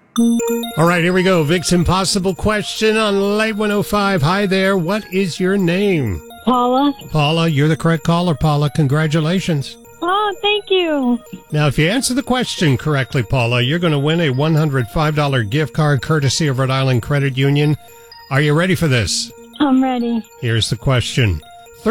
All right, here we go. Vic's Impossible Question on Light 105. Hi there. What is your name? Paula. Paula, you're the correct caller, Paula. Congratulations. Oh, thank you. Now, if you answer the question correctly, Paula, you're going to win a $105 gift card courtesy of Rhode Island Credit Union. Are you ready for this? I'm ready. Here's the question.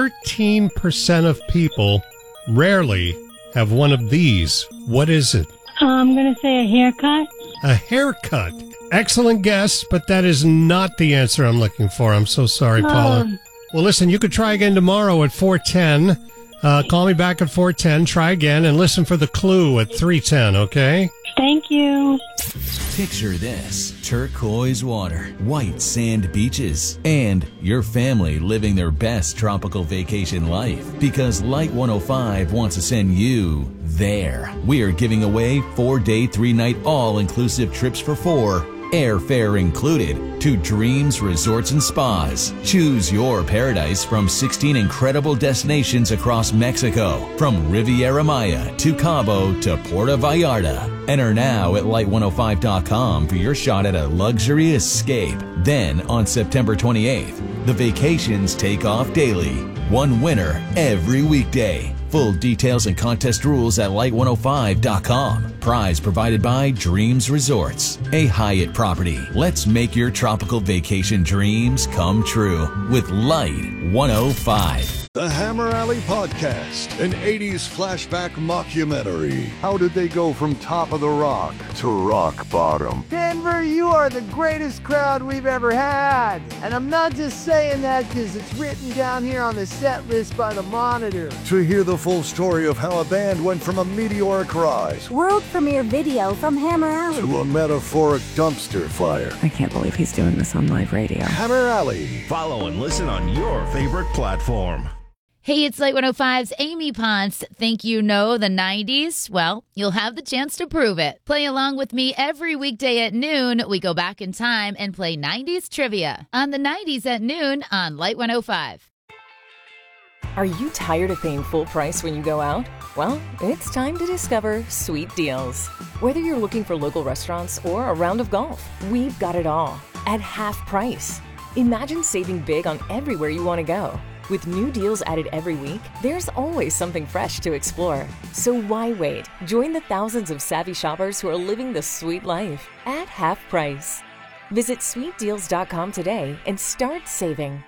13% of people rarely have one of these. What is it? I'm going to say a haircut. A haircut. Excellent guess, but that is not the answer I'm looking for. I'm so sorry, Paula. Well, listen, you could try again tomorrow at 4:10. Call me back at 4:10. Try again and listen for the clue at 3:10, okay? Thank you. Picture this: turquoise water, white sand beaches, and your family living their best tropical vacation life. Because Light 105 wants to send you there. We are giving away 4-day, 3-night all-inclusive trips for 4, airfare included, to Dreams Resorts and Spas. Choose your paradise from 16 incredible destinations across Mexico, from Riviera Maya to Cabo to Puerto Vallarta. Enter now at light105.com for your shot at a luxury escape. Then, on September 28th, the vacations take off daily. One winner every weekday. Full details and contest rules at light105.com. Prize provided by Dreams Resorts, a Hyatt property. Let's make your tropical vacation dreams come true with Light 105. The Hammer Alley Podcast, an 80s flashback mockumentary. How did they go from top of the rock to rock bottom? Denver, you are the greatest crowd we've ever had. And I'm not just saying that because it's written down here on the set list by the Monitor. To hear the full story of how a band went from a meteoric rise, world premiere video from Hammer Alley, to a metaphoric dumpster fire. I can't believe he's doing this on live radio. Hammer Alley. Follow and listen on your favorite platform. Hey, it's Light 105's Amy Ponce. Think you know the 90s? Well, you'll have the chance to prove it. Play along with me every weekday at noon. We go back in time and play 90s trivia on the 90s at noon on Light 105. Are you tired of paying full price when you go out? Well, it's time to discover Sweet Deals. Whether you're looking for local restaurants or a round of golf, we've got it all at half price. Imagine saving big on everywhere you want to go. With new deals added every week, there's always something fresh to explore. So why wait? Join the thousands of savvy shoppers who are living the sweet life at half price. Visit sweetdeals.com today and start saving.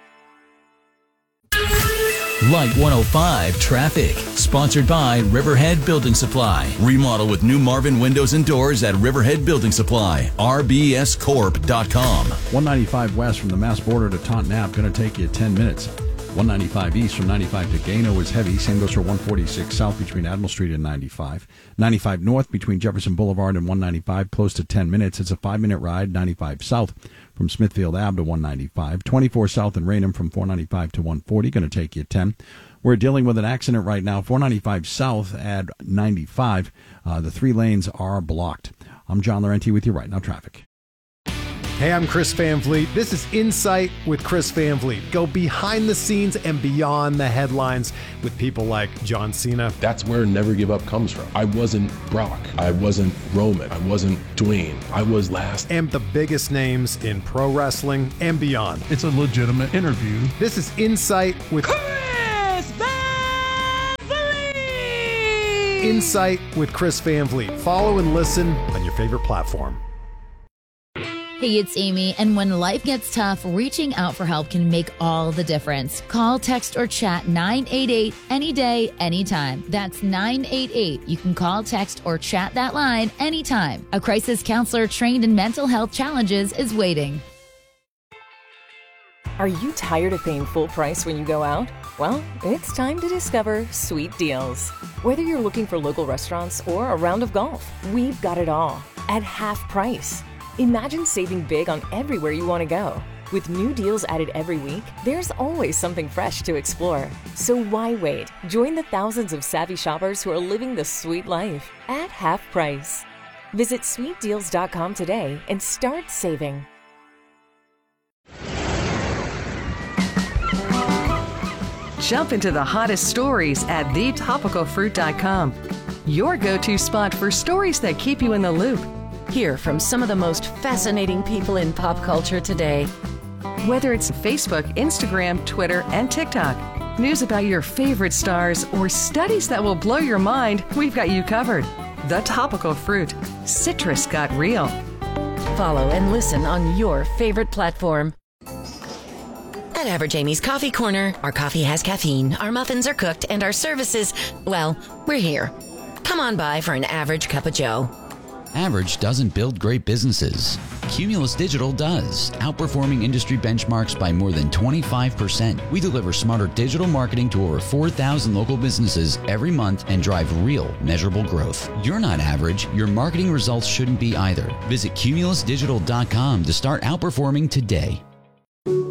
Light 105 Traffic, sponsored by Riverhead Building Supply. Remodel with new Marvin windows and doors at Riverhead Building Supply. rbscorp.com. 195 west from the Mass border to Tontanap, going to take you 10 minutes. 195 east from 95 to Gano is heavy. Same goes for 146 south between Admiral Street and 95. 95 north between Jefferson Boulevard and 195, close to 10 minutes. It's a 5-minute ride. 95 south from Smithfield Ave to 195. 24 south in Raynham from 495 to 140, going to take you 10. We're dealing with an accident right now. 495 south at 95. The 3 lanes are blocked. I'm John Laurenti with you right now. Traffic. Hey, I'm Chris Van Vliet. This is Insight with Chris Van Vliet. Go behind the scenes and beyond the headlines with people like John Cena. That's where Never Give Up comes from. I wasn't Brock. I wasn't Roman. I wasn't Dwayne. I was last. And the biggest names in pro wrestling and beyond. It's a legitimate interview. This is Insight with Chris Van Vliet. Insight with Chris Van Vliet. Follow and listen on your favorite platform. Hey, it's Amy, and when life gets tough, reaching out for help can make all the difference. Call, text, or chat 988 any day, anytime. That's 988. You can call, text, or chat that line anytime. A crisis counselor trained in mental health challenges is waiting. Are you tired of paying full price when you go out? Well, it's time to discover Sweet Deals. Whether you're looking for local restaurants or a round of golf, we've got it all at half price. Imagine saving big on everywhere you want to go. With new deals added every week, there's always something fresh to explore. So why wait? Join the thousands of savvy shoppers who are living the sweet life at half price. Visit sweetdeals.com today and start saving. Jump into the hottest stories at thetopicalfruit.com. Your go-to spot for stories that keep you in the loop. Hear from some of the most fascinating people in pop culture today. Whether it's Facebook, Instagram, Twitter, and TikTok, news about your favorite stars, or studies that will blow your mind, we've got you covered. The Topical Fruit. Citrus got real. Follow and listen on your favorite platform. At Average Amy's Coffee Corner, our coffee has caffeine, our muffins are cooked, and our services, well, we're here. Come on by for an average cup of joe. Average doesn't build great businesses. Cumulus Digital does, outperforming industry benchmarks by more than 25%. We deliver smarter digital marketing to over 4,000 local businesses every month and drive real, measurable growth. You're not average. Your marketing results shouldn't be either. Visit cumulusdigital.com to start outperforming today.